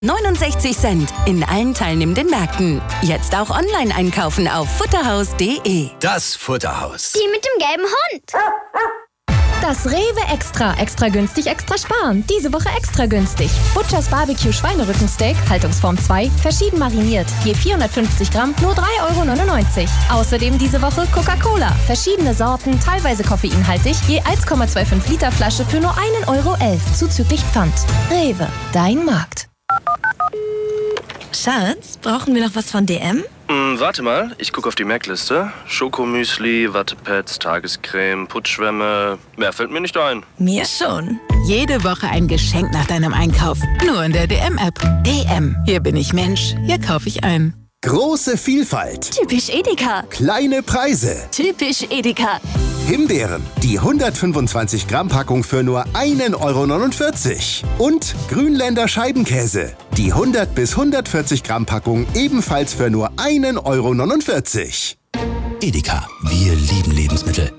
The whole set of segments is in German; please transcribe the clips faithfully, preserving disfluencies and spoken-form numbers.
neunundsechzig Cent in allen teilnehmenden Märkten. Jetzt auch online einkaufen auf futterhaus punkt de. Das Futterhaus. Die mit dem gelben Hund. Das Rewe Extra. Extra günstig, extra sparen. Diese Woche extra günstig. Butchers Barbecue Schweinerückensteak, Haltungsform zwei, verschieden mariniert. Je vierhundertfünfzig Gramm, nur drei Euro neunundneunzig. Außerdem diese Woche Coca-Cola. Verschiedene Sorten, teilweise koffeinhaltig, je eins Komma fünfundzwanzig Liter Flasche für nur ein Euro elf, zuzüglich Pfand. Rewe, dein Markt. Schatz, brauchen wir noch was von D M? Hm, warte mal, ich gucke auf die Merkliste. Schokomüsli, Wattepads, Tagescreme, Putzschwämme. Mehr fällt mir nicht ein. Mir schon. Jede Woche ein Geschenk nach deinem Einkauf. Nur in der D M-App. D M. Hier bin ich Mensch. Hier kaufe ich ein. Große Vielfalt. Typisch Edeka. Kleine Preise. Typisch Edeka. Himbeeren. Die hundertfünfundzwanzig Gramm Packung für nur ein Euro neunundvierzig. Und Grünländer Scheibenkäse. Die hundert bis hundertvierzig Gramm Packung ebenfalls für nur ein Euro neunundvierzig. Edeka. Wir lieben Lebensmittel.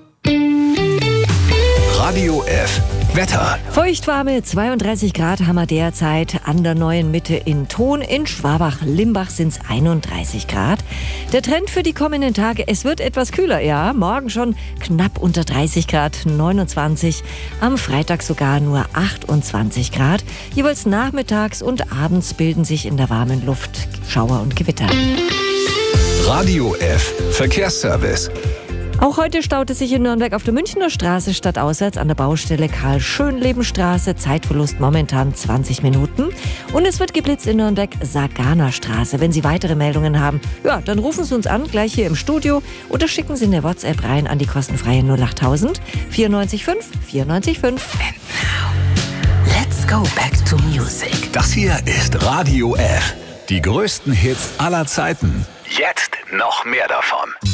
Radio F. Wetter. Feuchtwarme zweiunddreißig Grad haben wir derzeit an der Neuen Mitte in Thon. In Schwabach-Limbach sind es einunddreißig Grad. Der Trend für die kommenden Tage, es wird etwas kühler, ja. Morgen schon knapp unter dreißig Grad, neunundzwanzig. Am Freitag sogar nur achtundzwanzig Grad. Jeweils nachmittags und abends bilden sich in der warmen Luft Schauer und Gewitter. Radio F. Verkehrsservice. Auch heute staut es sich in Nürnberg auf der Münchner Straße stadtauswärts an der Baustelle Karl-Schönleben-Straße. Zeitverlust momentan zwanzig Minuten. Und es wird geblitzt in Nürnberg Sargana-Straße. Wenn Sie weitere Meldungen haben, ja, dann rufen Sie uns an, gleich hier im Studio. Oder schicken Sie eine WhatsApp rein an die kostenfreie null acht tausend vierundneunzig fünf vierundneunzig fünf. And now, let's go back to music. Das hier ist Radio F. Die größten Hits aller Zeiten. Jetzt noch mehr davon.